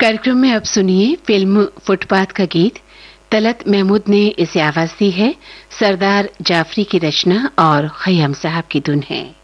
कार्यक्रम में अब सुनिए फिल्म फुटपाथ का गीत। तलत महमूद ने इसे आवाज दी है। सरदार जाफरी की रचना और खय्याम साहब की धुन है।